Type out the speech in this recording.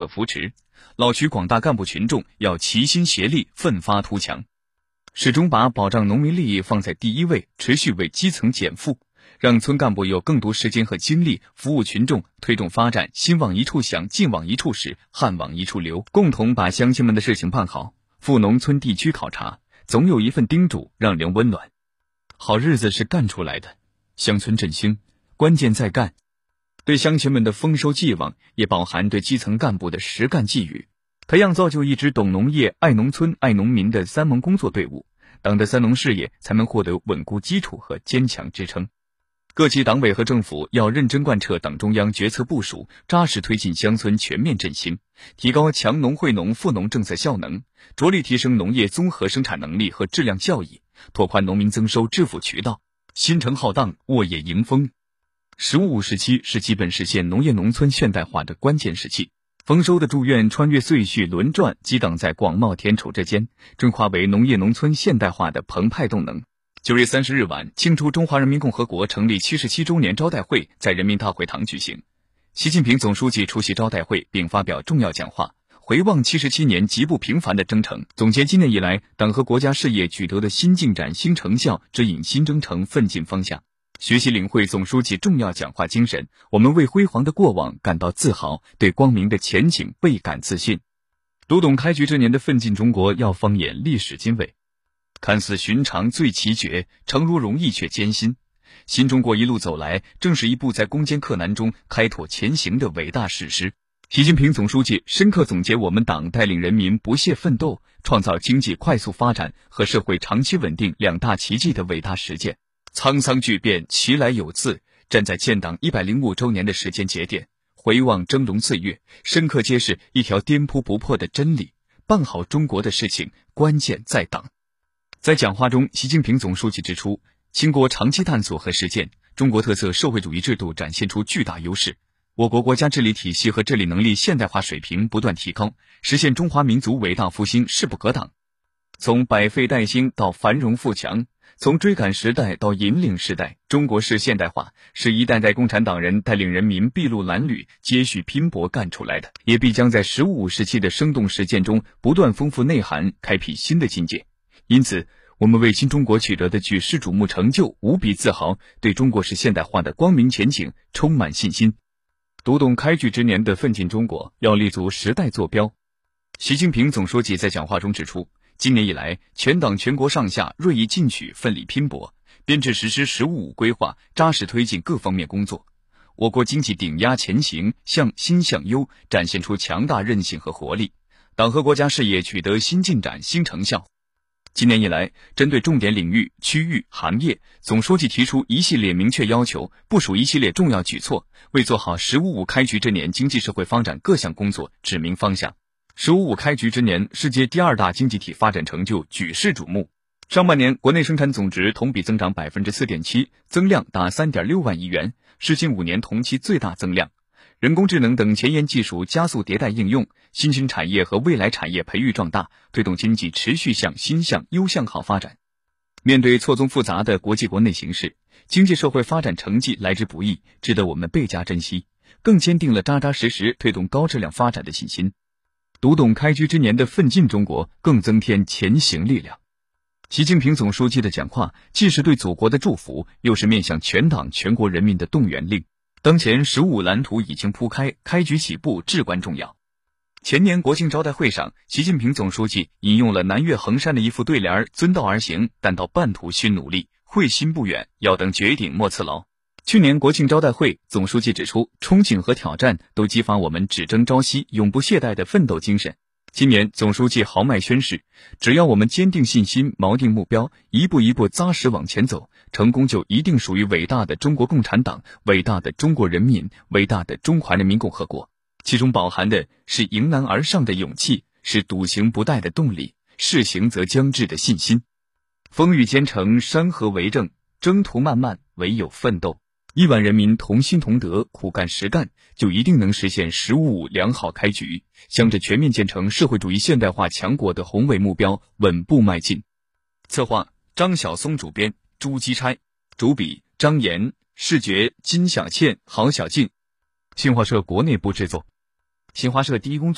扶持，捞取广大干部群众要齐心协力奋发图强，始终把保障农民利益放在第一位，持续为基层减负，让村干部有更多时间和精力服务群众，推动发展心往一处想，劲往一处使，汗往一处流，共同把乡亲们的事情办好。赴农村地区考察，总有一份叮嘱让人温暖。好日子是干出来的，乡村振兴关键在干。对乡亲们的丰收寄望，也饱含对基层干部的实干寄语，培养造就一支懂农业、爱农村、爱农民的三盟工作队伍，党的三农事业才能获得稳固基础和坚强支撑。各级党委和政府要认真贯彻党中央决策部署，扎实推进乡村全面振兴，提高强农惠农富农政策效能，着力提升农业综合生产能力和质量效益，拓宽农民增收致富渠道，新城浩荡，沃野迎风。“15+5”时期是基本实现农业农村现代化的关键时期，丰收的祝愿穿越岁序轮转，激荡在广袤田畴之间，转化为农业农村现代化的澎湃动能。9月30日晚，庆祝中华人民共和国成立77周年招待会在人民大会堂举行。习近平总书记出席招待会并发表重要讲话，回望77年极不平凡的征程，总结今年以来党和国家事业取得的新进展、新成效，指引新征程奋进方向。学习领会总书记重要讲话精神，我们为辉煌的过往感到自豪，对光明的前景倍感自信。读懂开局之年的奋进中国，要放眼历史经纬。看似寻常最奇绝，诚如容易却艰辛。新中国一路走来，正是一部在攻坚克难中开拓前行的伟大史诗。习近平总书记深刻总结我们党带领人民不懈奋斗，创造经济快速发展和社会长期稳定两大奇迹的伟大实践。沧桑巨变，其来有自，站在建党105周年的时间节点，回望峥嵘岁月，深刻揭示一条颠扑不破的真理：办好中国的事情，关键在党。在讲话中，习近平总书记指出，经过长期探索和实践，中国特色社会主义制度展现出巨大优势，我国国家治理体系和治理能力现代化水平不断提高，实现中华民族伟大复兴势不可挡。从百废待兴到繁荣富强，从追赶时代到引领时代，中国式现代化是一代代共产党人带领人民筚路蓝缕、接续拼搏干出来的，也必将在15+5时期的生动实践中不断丰富内涵，开辟新的境界。因此，我们为新中国取得的举世瞩目成就无比自豪，对中国式现代化的光明前景充满信心。读懂开局之年的奋进中国，要立足时代坐标。习近平总书记在讲话中指出，今年以来，全党全国上下锐意进取，奋力拼搏，编制实施“15+5”规划，扎实推进各方面工作。我国经济顶压前行，向新向优，展现出强大韧性和活力，党和国家事业取得新进展、新成效。今年以来，针对重点领域、区域、行业，总书记提出一系列明确要求，部署一系列重要举措，为做好“15+5”开局之年经济社会发展各项工作指明方向。“15+5”开局之年，世界第2大经济体发展成就举世瞩目。上半年国内生产总值同比增长 4.7%， 增量达 3.6 万亿元，是近5年同期最大增量。人工智能等前沿技术加速迭代应用，新兴产业和未来产业培育壮大，推动经济持续向新向优向好发展。面对错综复杂的国际国内形势，经济社会发展成绩来之不易，值得我们倍加珍惜，更坚定了扎扎实实推动高质量发展的信心。读懂开局之年的奋进中国，更增添前行力量。习近平总书记的讲话，既是对祖国的祝福，又是面向全党全国人民的动员令。当前“15+5”蓝图已经铺开，开局起步至关重要。前年国庆招待会上，习近平总书记引用了南岳衡山的一副对联：遵道而行，但到半途须努力，会心不远，要等绝顶莫辞劳。去年国庆招待会，总书记指出，憧憬和挑战都激发我们只争朝夕、永不懈怠的奋斗精神。今年总书记豪迈宣誓，只要我们坚定信心、锚定目标，一步一步扎实往前走，成功就一定属于伟大的中国共产党、伟大的中国人民、伟大的中华人民共和国。其中饱含的是迎难而上的勇气，是笃行不怠的动力，是行则将至的信心。风雨兼程，山河为证，征途漫漫，唯有奋斗。亿万人民同心同德，苦干实干，就一定能实现“15+5”良好开局，向着全面建成社会主义现代化强国的宏伟目标稳步迈进。策划：张晓松，主编朱基钗，主笔张岩，视觉金小倩、郝小静。新华社国内部制作。新华社第一工作